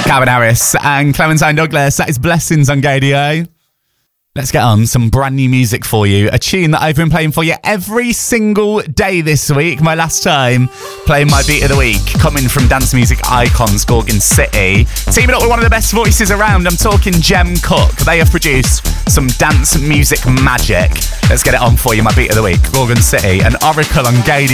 Calvin Harris and Clementine Douglas. That is Blessings on Gadio. Let's get on some brand new music for you. A tune that I've been playing for you every single day this week. My last time playing my beat of the week, coming from dance music icons Gorgon City. Teaming up with one of the best voices around. I'm talking Jem Cook. They have produced some dance music magic. Let's get it on for you. My beat of the week, Gorgon City and Oracle on Gadio.